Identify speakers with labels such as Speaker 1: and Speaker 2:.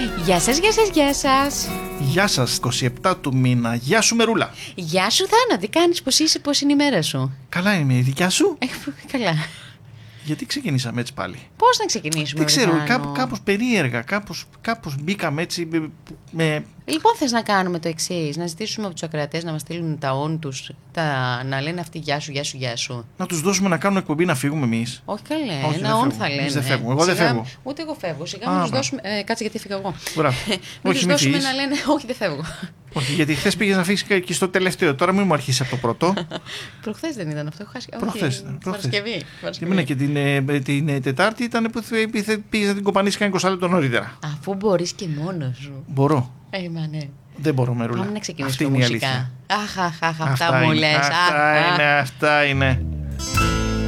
Speaker 1: Γεια σας, γεια σας, γεια σας.
Speaker 2: Γεια σας, 27 του μήνα. Γεια σου Μερούλα.
Speaker 1: Γεια σου Θάνα, τι κάνεις, πώς είσαι, πώς είναι η μέρα σου?
Speaker 2: Καλά είμαι, η δικιά σου?
Speaker 1: Καλά.
Speaker 2: Γιατί ξεκινήσαμε έτσι πάλι?
Speaker 1: Πώς να ξεκινήσουμε?
Speaker 2: Δεν ξέρω, κάπως περίεργα, κάπως μπήκαμε έτσι με...
Speaker 1: Λοιπόν, θες να κάνουμε το εξής, να ζητήσουμε από τους ακροατές να μας στείλουν τα όν τους, να λένε αυτοί γεια σου, γεια σου, γεια σου.
Speaker 2: Να τους δώσουμε να κάνουν εκπομπή να φύγουμε εμείς?
Speaker 1: Όχι καλέ,
Speaker 2: Όχι,
Speaker 1: ένα όν θα λένε.
Speaker 2: Εμείς δεν φεύγουμε, εγώ δεν φεύγω.
Speaker 1: Ούτε εγώ φεύγω, σιγά να τους δώσουμε, κάτσε γιατί φύγα εγώ.
Speaker 2: Μπράβο.
Speaker 1: Να τους δώσουμε να λένε, όχι δεν φεύγω.
Speaker 2: Όχι, γιατί χθες πήγες να φύγεις και στο τελευταίο, τώρα μην μου αρχίσεις από το πρώτο.
Speaker 1: Προχθές δεν ήταν αυτό, έχω χάσει.
Speaker 2: Προχθές ήταν.
Speaker 1: Παρασκευή.
Speaker 2: Και την Τετάρτη ήταν που πήγες να την κοπανίσεις κανένα 20 λεπτό νωρίτερα.
Speaker 1: Αφού μπορείς και μόνος σου.
Speaker 2: Μπορώ.
Speaker 1: Μα ναι.
Speaker 2: Δεν μπορώ, Μερούλα.
Speaker 1: Πάμε να ξεκινήσουμε
Speaker 2: αυτή είναι η
Speaker 1: μουσικά.
Speaker 2: αλήθεια.
Speaker 1: Αχ, αυτά μου λες.
Speaker 2: Αυτά είναι.